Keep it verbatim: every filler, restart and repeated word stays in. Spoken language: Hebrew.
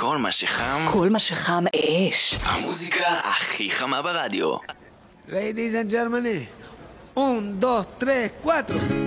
כל מה שחם, כל מה שחם אש. המוזיקה הכי חמה ברדיו. Ladies and gentlemen, un, dos, tres, cuatro.